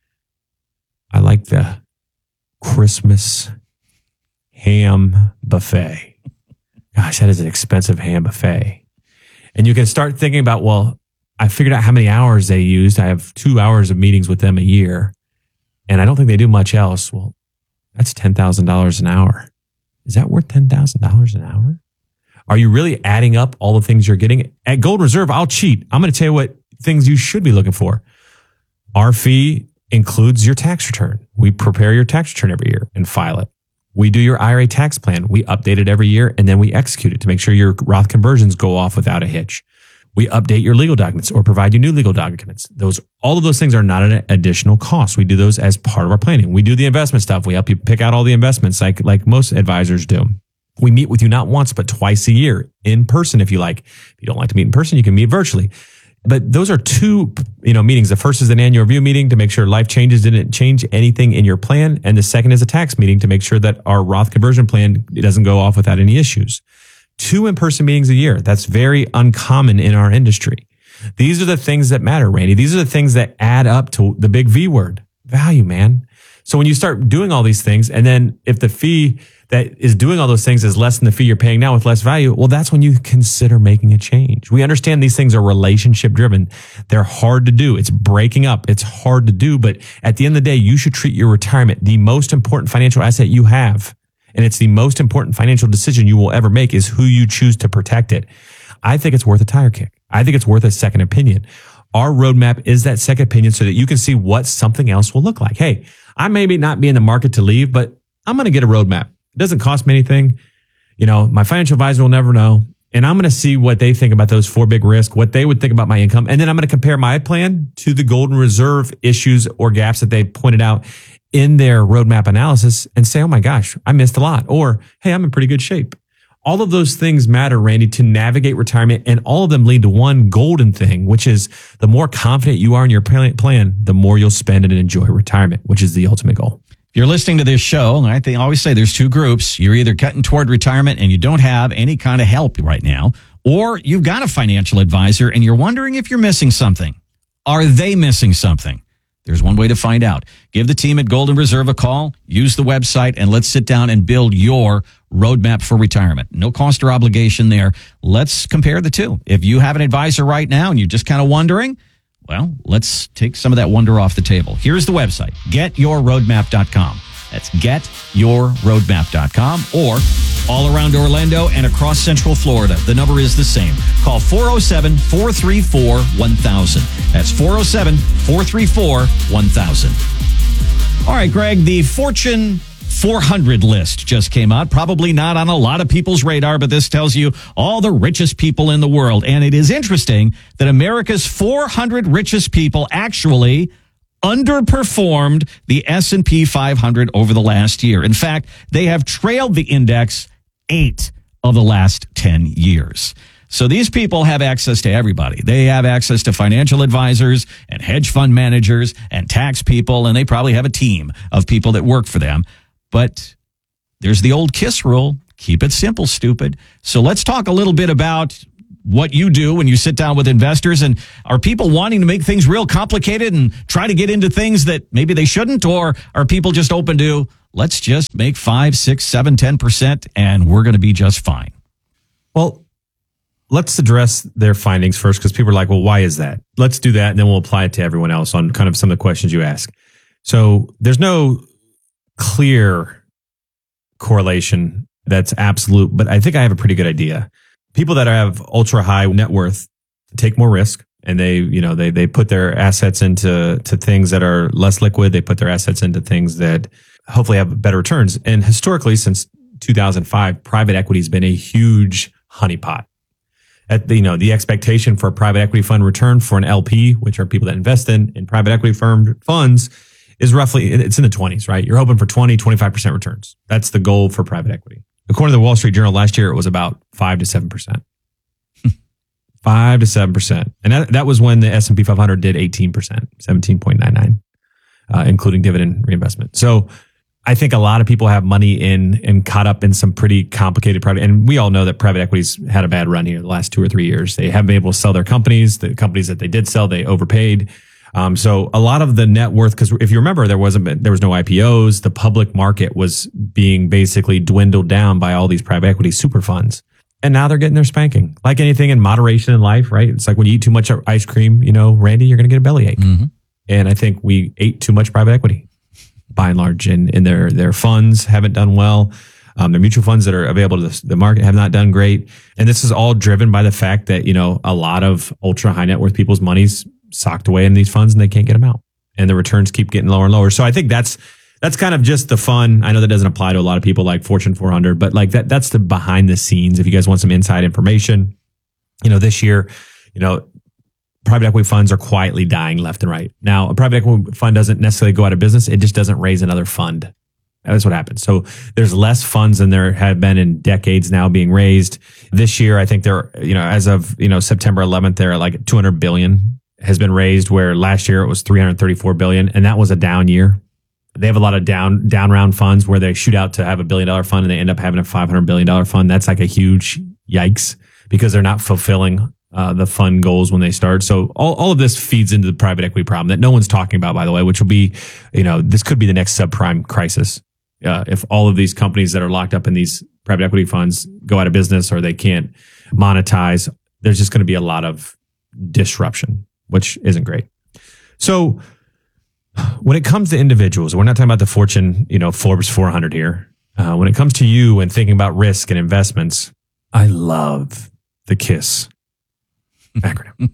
I like the Christmas ham buffet. Gosh, that is an expensive ham buffet. And you can start thinking about, well, I figured out how many hours they used. I have 2 hours of meetings with them a year. And I don't think they do much else. Well, that's $10,000 an hour. Is that worth $10,000 an hour? Are you really adding up all the things you're getting? At Gold Reserve, I'll cheat. I'm going to tell you what things you should be looking for. Our fee includes your tax return. We prepare your tax return every year and file it. We do your IRA tax plan. We update it every year, and then we execute it to make sure your Roth conversions go off without a hitch. We update your legal documents or provide you new legal documents. All of those things are not an additional cost. We do those as part of our planning. We do the investment stuff. We help you pick out all the investments like most advisors do. We meet with you not once, but twice a year in person if you like. If you don't like to meet in person, you can meet virtually. But those are 2, meetings. The first is an annual review meeting to make sure life changes didn't change anything in your plan. And the second is a tax meeting to make sure that our Roth conversion plan doesn't go off without any issues. 2 in-person meetings a year. That's very uncommon in our industry. These are the things that matter, Randy. These are the things that add up to the big V word, value, man. So when you start doing all these things, and then if the fee that is doing all those things is less than the fee you're paying now with less value, well, that's when you consider making a change. We understand these things are relationship driven. They're hard to do. It's breaking up. It's hard to do. But at the end of the day, you should treat your retirement the most important financial asset you have. And it's the most important financial decision you will ever make is who you choose to protect it. I think it's worth a tire kick. I think it's worth a second opinion. Our roadmap is that second opinion so that you can see what something else will look like. Hey, I may not be in the market to leave, but I'm going to get a roadmap. It doesn't cost me anything. My financial advisor will never know. And I'm going to see what they think about those 4 big risks, what they would think about my income. And then I'm going to compare my plan to the Golden Reserve issues or gaps that they pointed out in their roadmap analysis and say, oh my gosh, I missed a lot. Or, hey, I'm in pretty good shape. All of those things matter, Randy, to navigate retirement. And all of them lead to one golden thing, which is the more confident you are in your plan, the more you'll spend and enjoy retirement, which is the ultimate goal. If you're listening to this show, right, they always say there's 2 groups. You're either cutting toward retirement and you don't have any kind of help right now, or you've got a financial advisor and you're wondering if you're missing something. Are they missing something? There's one way to find out. Give the team at Golden Reserve a call, use the website, and let's sit down and build your roadmap for retirement. No cost or obligation there. Let's compare the 2. If you have an advisor right now and you're just kind of wondering, well, let's take some of that wonder off the table. Here's the website, getyourroadmap.com. That's getyourroadmap.com, or all around Orlando and across Central Florida. The number is the same. Call 407-434-1000. That's 407-434-1000. All right, Greg, the Fortune 400 list just came out. Probably not on a lot of people's radar, but this tells you all the richest people in the world. And it is interesting that America's 400 richest people actually underperformed the S&P 500 over the last year. In fact, they have trailed the index 8 of the last 10 years. So these people have access to everybody. They have access to financial advisors and hedge fund managers and tax people, and they probably have a team of people that work for them. But there's the old KISS rule. Keep it simple, stupid. So let's talk a little bit about what you do when you sit down with investors. And are people wanting to make things real complicated and try to get into things that maybe they shouldn't? Or are people just open to, let's just make 5, 6, 7, 10% and we're going to be just fine? Well, let's address their findings first, because people are like, well, why is that? Let's do that, and then we'll apply it to everyone else on kind of some of the questions you ask. So there's no clear correlation that's absolute, but I think I have a pretty good idea. People that have ultra high net worth take more risk, and they put their assets into things that are less liquid. They put their assets into things that hopefully have better returns. And historically, since 2005, private equity has been a huge honeypot. The expectation for a private equity fund return for an LP, which are people that invest in private equity funds, is roughly, it's in the 20s, right? You're hoping for 20, 25% returns. That's the goal for private equity. According to the Wall Street Journal, last year it was about 5 to 7%. 5 to 7%. And that was when the S&P 500 did 18%, 17.99, including dividend reinvestment. So I think a lot of people have money in and caught up in some pretty complicated private, and we all know that private equities had a bad run here the last 2 or 3 years. They haven't been able to sell their companies. The companies that they did sell, they overpaid. So a lot of the net worth, because if you remember, there was no IPOs. The public market was being basically dwindled down by all these private equity super funds. And now they're getting their spanking. Like anything in moderation in life, right? It's like when you eat too much ice cream, Randy, you're going to get a bellyache. Mm-hmm. And I think we ate too much private equity, by and large, and their funds haven't done well. Their mutual funds that are available to the market have not done great. And this is all driven by the fact that, a lot of ultra high net worth people's money's socked away in these funds and they can't get them out. And the returns keep getting lower and lower. So I think that's kind of just the fun. I know that doesn't apply to a lot of people like Fortune 400, but like that's the behind the scenes. If you guys want some inside information, this year, private equity funds are quietly dying left and right. Now, a private equity fund doesn't necessarily go out of business. It just doesn't raise another fund. That's what happens. So there's less funds than there have been in decades now being raised. This year, I think they're, as of, September 11th, they're at like 200 billion has been raised, where last year it was 334 billion. And that was a down year. They have a lot of down round funds where they shoot out to have $1 billion fund and they end up having a $500 billion fund. That's like a huge yikes, because they're not fulfilling the fund goals when they start. So all of this feeds into the private equity problem that no one's talking about, by the way, which will be, this could be the next subprime crisis. If all of these companies that are locked up in these private equity funds go out of business or they can't monetize, there's just going to be a lot of disruption, which isn't great. So when it comes to individuals, we're not talking about the Fortune, Forbes 400 here. When it comes to you and thinking about risk and investments, I love the KISS acronym.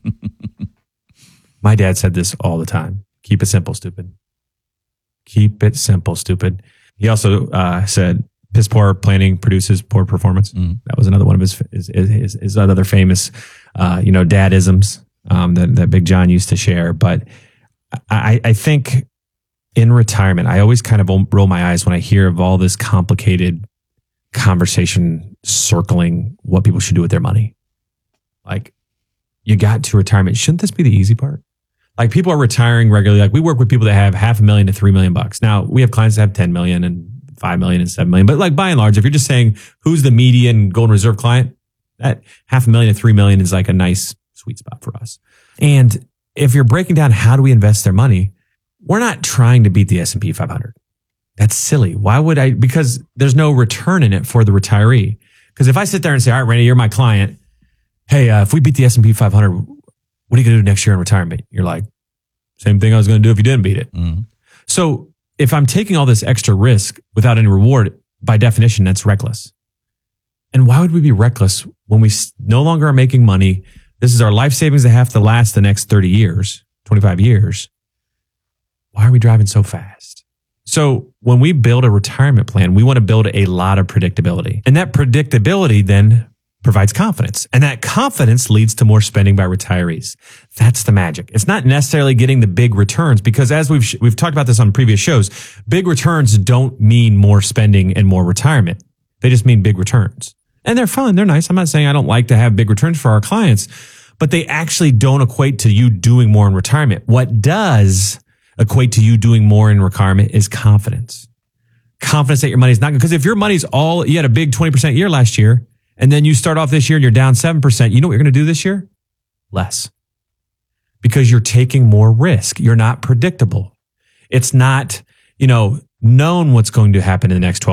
My dad said this all the time. Keep it simple, stupid. Keep it simple, stupid. He also said, piss poor planning produces poor performance. That was another one of his other famous, dadisms that Big John used to share. But I think in retirement, I always kind of roll my eyes when I hear of all this complicated conversation circling what people should do with their money. Like, you got to retirement. Shouldn't this be the easy part? Like, people are retiring regularly. Like, we work with people that have $500,000 to $3 million. Now, we have clients that have 10 million and 5 million and 7 million. But like, by and large, if you're just saying who's the median golden reserve client, that $500,000 to $3 million is like a nice sweet spot for us. And if you're breaking down how do we invest their money, we're not trying to beat the S&P 500. That's silly. Why would I? Because there's no return in it for the retiree. Because if I sit there and say, all right, Randy, you're my client. Hey, if we beat the S&P 500, what are you going to do next year in retirement? You're like, same thing I was going to do if you didn't beat it. Mm-hmm. So if I'm taking all this extra risk without any reward, by definition, that's reckless. And why would we be reckless when we no longer are making money? This is our life savings that have to last the next 30 years, 25 years. Why are we driving so fast? So when we build a retirement plan, we want to build a lot of predictability. And that predictability then provides confidence. And that confidence leads to more spending by retirees. That's the magic. It's not necessarily getting the big returns, because as we've talked about this on previous shows, big returns don't mean more spending and more retirement. They just mean big returns. And they're fun. They're nice. I'm not saying I don't like to have big returns for our clients, but they actually don't equate to you doing more in retirement. What does equate to you doing more in retirement is confidence. Confidence that your money's not going, because if your money's you had a big 20% year last year, and then you start off this year and you're down 7%, you know what you're going to do this year? Less. Because you're taking more risk. You're not predictable. It's not, known what's going to happen in the next 12